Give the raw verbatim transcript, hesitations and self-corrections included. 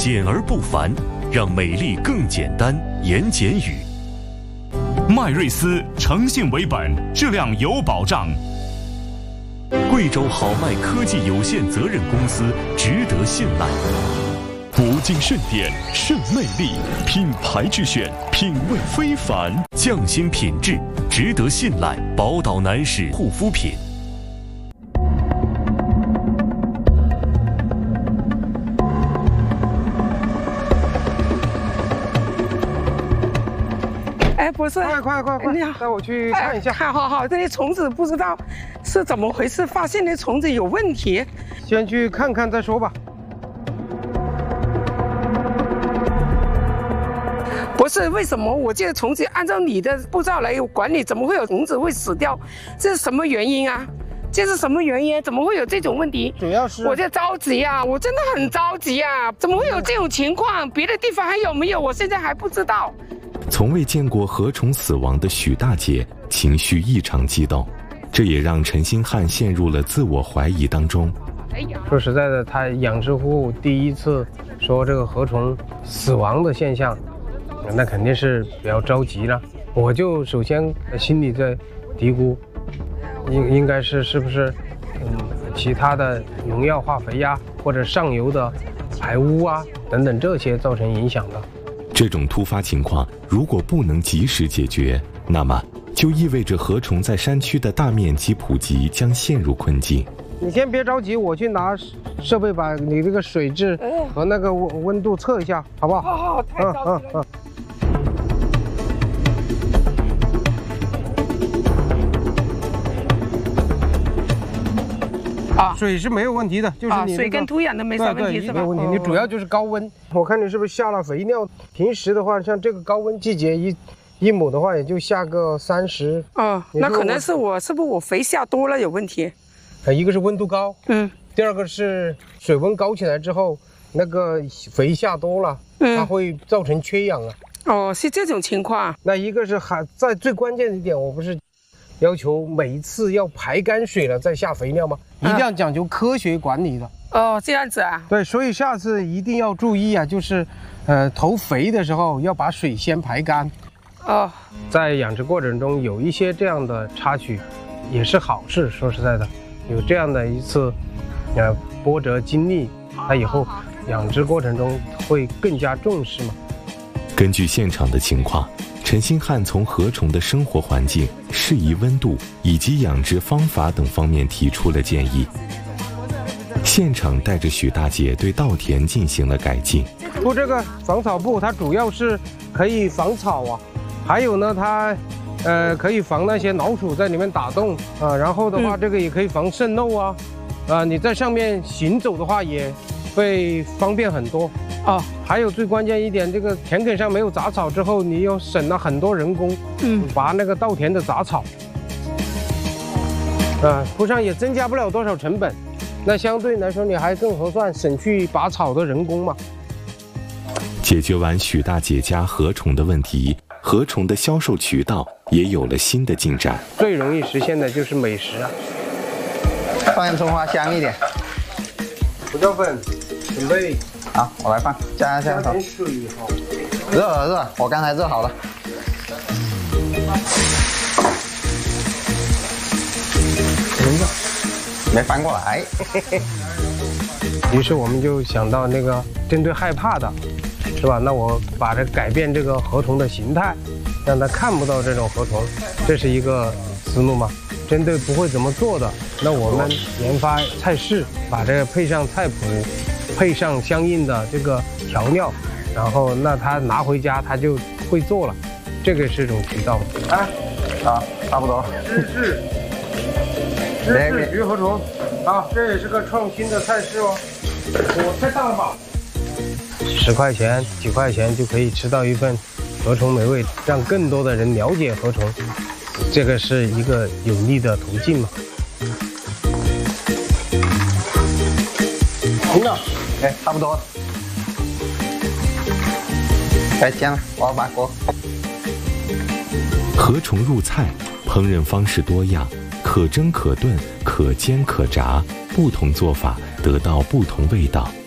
简而不繁，让美丽更简单。言简语。 麦瑞斯诚信为本，质量有保障。 贵州好麦科技有限责任公司值得信赖。国金盛典盛魅力，品牌之选，品味非凡，匠心品质，值得信赖。宝岛男士护肤品。 哎，不是， 快快快快， 你好， 带我去看一下。 好好好，这些虫子不知道是怎么回事，发现那虫子有问题。 先去看看再说吧。 不是，为什么我这个虫子按照你的步骤来管理，怎么会有虫子会死掉？这是什么原因啊？这是什么原因？怎么会有这种问题？ 主要是我这着急啊，我真的很着急啊！怎么会有这种情况？别的地方还有没有？我现在还不知道。 从未见过禾虫死亡的许大姐情绪异常激动，这也让陈星汉陷入了自我怀疑当中。 说实在的，他养殖户第一次说这个禾虫死亡的现象，那肯定是比较着急了。我就首先心里在嘀咕，应应该是是不是嗯其他的农药化肥呀，或者上游的排污啊等等这些造成影响的。 这种突发情况如果不能及时解决，那么就意味着禾虫在山区的大面积普及将陷入困境。 你先别着急，我去拿设备把你这个水质和那个温温度测一下，好不好？ 好好好，太着急了。嗯嗯嗯啊，水是没有问题的，就是你、那个啊、水跟土壤都没啥问题是吧？ 没有问题，你主要就是高温。我看你是不是下了肥料？平时的话，像这个高温季节，一一亩的话也就下个三十。 哦，那可能是我是不是我肥下多了有问题？ 呃，一个是温度高， 嗯， 第二个是水温高起来之后，那个肥下多了，嗯，它会造成缺氧啊。 哦，是这种情况。 那一个是还在最关键的一点，我不是要求每一次要排干水了再下肥料吗？一定要讲究科学管理的。 哦，这样子啊。 对，所以下次一定要注意啊，就是，呃，投肥的时候要把水先排干。 哦， 在养殖过程中有一些这样的插曲，也是好事。说实在的，有这样的一次，呃，波折经历，它以后养殖过程中会更加重视嘛。 根据现场的情况，陈星汉从禾虫的生活环境、适宜温度以及养殖方法等方面提出了建议。现场带着许大姐对稻田进行了改进。 铺这个防草布，它主要是可以防草啊，还有呢，它呃可以防那些老鼠在里面打洞啊，然后的话，嗯、这个也可以防渗漏啊，啊，你在上面行走的话也会方便很多。哦，还有最关键一点，这个田埂上没有杂草之后，你又省了很多人工，嗯，拔那个稻田的杂草，啊，铺上也增加不了多少成本，那相对来说你还更合算，省去拔草的人工嘛。 解决完许大姐家禾虫的问题，禾虫的销售渠道也有了新的进展。 最容易实现的就是美食啊， 放点葱花香一点。 胡椒粉准备。 好，我来放，加加点水哈。 热了热了，我刚才热好了。没翻过来。 于是我们就想到那个针对害怕的，是吧？那我把它改变这个禾虫的形态，让它看不到这种禾虫，这是一个思路嘛。针对不会怎么做的，那我们研发菜式，把这个配上菜谱。配上相应的这个调料，然后那他拿回家他就会做了，这个是一种渠道。 啊，啊，差不多。 日式，日式鱼禾虫，啊，这也是个创新的菜式哦。我太大了吧？十块钱、几块钱就可以吃到一份禾虫美味，让更多的人了解禾虫，这个是一个有利的途径嘛。 行了。哎，差不多了。哎，行了，我要把锅。 禾虫入菜，烹饪方式多样，可蒸可炖，可煎可炸，不同做法得到不同味道。